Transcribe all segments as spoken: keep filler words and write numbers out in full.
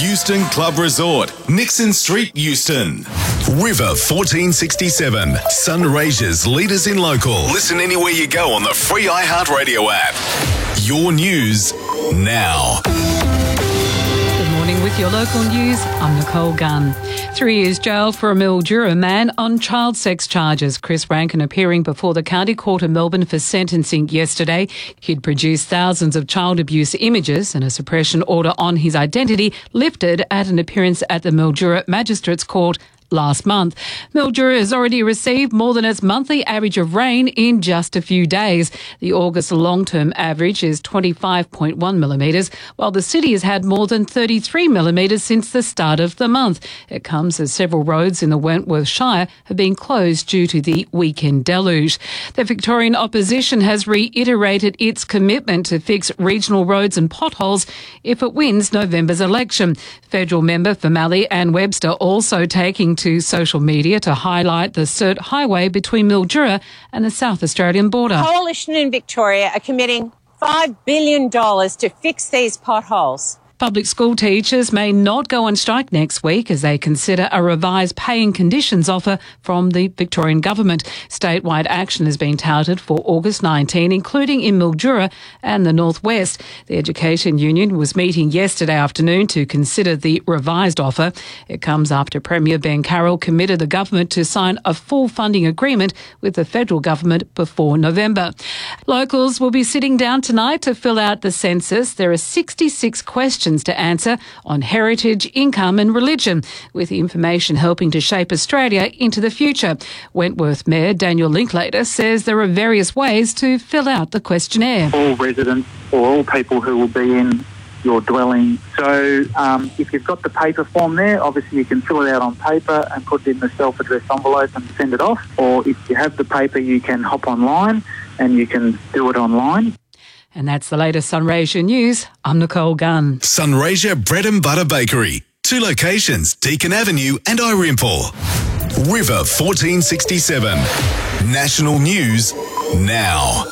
Euston Club Resort, Nixon Street, Euston. River fourteen sixty-seven, Sunraysia's leaders in local. Listen anywhere you go on the free iHeartRadio app. Your news now. With your local news, I'm Nicole Gunn. Three years jail for a Mildura man on child sex charges. Chris Rankin appearing before the County Court of Melbourne for sentencing yesterday. He'd produced thousands of child abuse images and a suppression order on his identity lifted at an appearance at the Mildura Magistrates Court last month. Mildura has already received more than its monthly average of rain in just a few days. The August long-term average is twenty-five point one millimetres, while the city has had more than thirty-three millimetres since the start of the month. It comes as several roads in the Wentworth Shire have been closed due to the weekend deluge. The Victorian opposition has reiterated its commitment to fix regional roads and potholes if it wins November's election. Federal member for Mallee Ann Webster also taking to social media to highlight the Cert Highway between Mildura and the South Australian border. Coalition in Victoria are committing five billion dollars to fix these potholes. Public school teachers may not go on strike next week as they consider a revised pay and conditions offer from the Victorian government. Statewide action has been touted for August nineteenth, including in Mildura and the Northwest. The Education Union was meeting yesterday afternoon to consider the revised offer. It comes after Premier Ben Carroll committed the government to sign a full funding agreement with the federal government before November. Locals will be sitting down tonight to fill out the census. There are sixty-six questions to answer on heritage, income and religion, with information helping to shape Australia into the future. Wentworth Mayor Daniel Linklater says there are various ways to fill out the questionnaire. All residents or all people who will be in your dwelling. So um, if you've got the paper form there, obviously you can fill it out on paper and put it in the self-addressed envelope and send it off. Or if you have the paper, you can hop online and you can do it online. And that's the latest Sunraysia news. I'm Nicole Gunn. Sunraysia Bread and Butter Bakery. Two locations, Deakin Avenue and Irimple. River fourteen sixty-seven. National news now.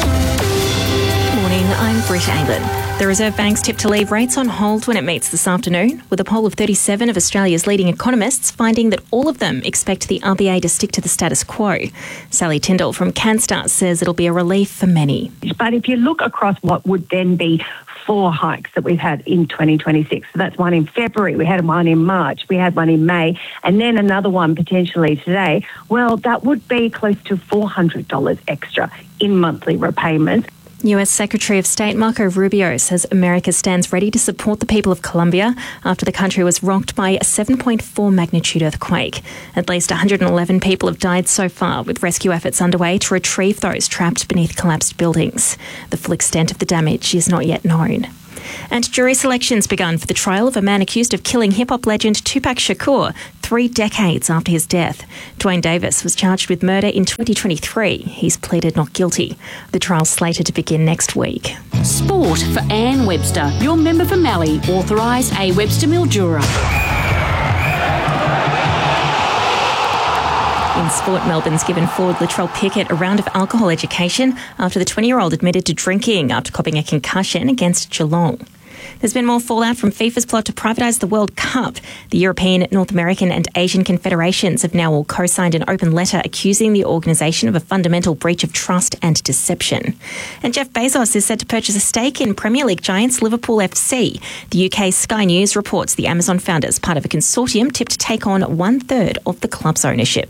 Morning, I'm Britt Aylin. The Reserve Bank's tip to leave rates on hold when it meets this afternoon, with a poll of thirty-seven of Australia's leading economists finding that all of them expect the R B A to stick to the status quo. Sally Tyndall from Canstar says it'll be a relief for many. But if you look across what would then be four hikes that we've had in twenty twenty-six, so that's one in February, we had one in March, we had one in May, and then another one potentially today, well, that would be close to four hundred dollars extra in monthly repayments. U S Secretary of State Marco Rubio says America stands ready to support the people of Colombia after the country was rocked by a seven point four magnitude earthquake. At least one hundred eleven people have died so far, with rescue efforts underway to retrieve those trapped beneath collapsed buildings. The full extent of the damage is not yet known. And jury selection's begun for the trial of a man accused of killing hip-hop legend Tupac Shakur three decades after his death. Dwayne Davis was charged with murder in twenty twenty-three. He's pleaded not guilty. The trial's slated to begin next week. Sport for Ann Webster, your member for Mallee, authorised A Webster Mildura. In sport, Melbourne's given forward Latrell Pickett a round of alcohol education after the twenty-year-old admitted to drinking after copping a concussion against Geelong. There's been more fallout from FIFA's plot to privatise the World Cup. The European, North American and Asian confederations have now all co-signed an open letter accusing the organisation of a fundamental breach of trust and deception. And Jeff Bezos is said to purchase a stake in Premier League giants Liverpool F C. The U K's Sky News reports the Amazon founders, part of a consortium tipped to take on one-third of the club's ownership.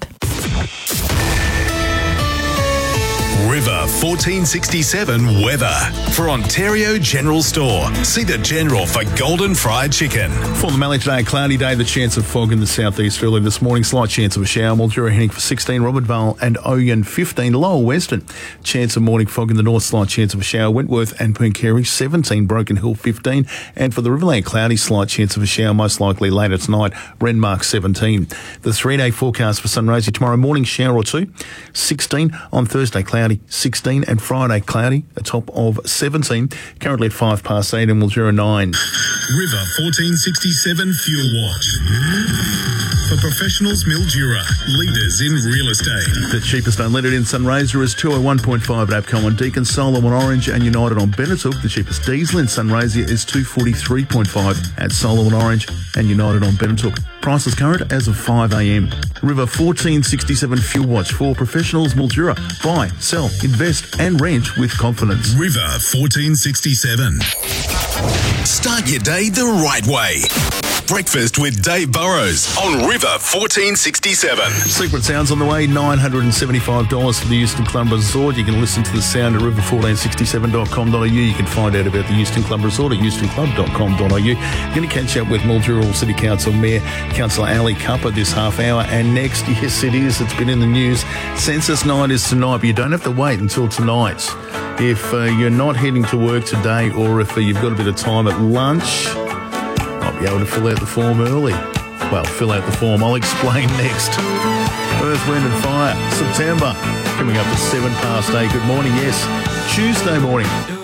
River fourteen sixty-seven weather. For Ontario General Store, see the General for golden fried chicken. For the Mallee today, a cloudy day, the chance of fog in the southeast early this morning, slight chance of a shower. Mildura heading for sixteen, Robert Vale and Oyen fifteen, Lower Western, chance of morning fog in the north, slight chance of a shower. Wentworth and Pooncarie seventeen, Broken Hill fifteen, and for the Riverland, cloudy, slight chance of a shower, most likely later tonight, Renmark seventeen. The three-day forecast for Sunraysia tomorrow morning, shower or two, sixteen, on Thursday cloudy, sixteen, and Friday cloudy, a top of seventeen, currently at five past eight and Mildura nine. River fourteen sixty-seven Fuel Watch. for Professionals Mildura, leaders in real estate. The cheapest unleaded in Sunraysia is two oh one point five at Abco and Deakin, Solomon Orange and United on Benetook. The cheapest diesel in Sunraysia is two forty-three point five at Solomon Orange and United on Benetook. Prices current as of five a m. River fourteen sixty-seven Fuel Watch for Professionals Mildura. Buy, sell, invest and rent with confidence. River fourteen sixty-seven. Start your day the right way. Breakfast with Dave Burrows on River fourteen sixty-seven. Secret Sounds on the way, nine hundred seventy-five dollars for the Euston Club Resort. You can listen to the sound at river fourteen sixty-seven dot com dot a u. You can find out about the Euston Club Resort at euston club dot com dot a u. You're going to catch up with Mildura City Council Mayor, Councillor Ali Cupper this half hour. And next, yes it is, it's been in the news. Census night is tonight, but you don't have to wait until tonight. If uh, you're not heading to work today, or if uh, you've got a bit of time at lunch, might be able to fill out the form early. Well, fill out the form. I'll explain next. Earth, Wind and Fire, September, coming up at seven past eight. Good morning, yes, Tuesday morning.